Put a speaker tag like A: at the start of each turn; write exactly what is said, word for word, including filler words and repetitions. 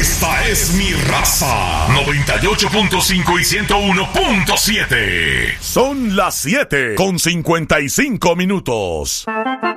A: Esta es mi raza. noventa y ocho punto cinco y ciento uno punto siete.
B: Son las siete con cincuenta y cinco minutos.